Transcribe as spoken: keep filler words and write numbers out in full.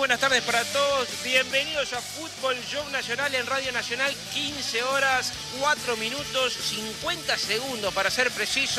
buenas tardes para todos. Bienvenidos a Fútbol Show Nacional en Radio Nacional. quince horas, cuatro minutos, cincuenta segundos para ser preciso.